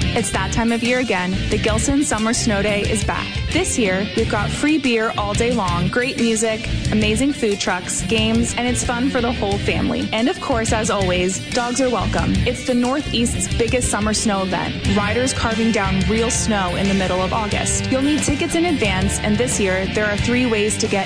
It's that time of year again. The Gilson Summer Snow Day is back. This year, we've got free beer all day long, great music, amazing food trucks, games, and it's fun for the whole family. And of course, as always, dogs are welcome. It's the Northeast's biggest summer snow event, riders carving down real snow in the middle of August. You'll need tickets in advance, and this year, there are 3 ways to get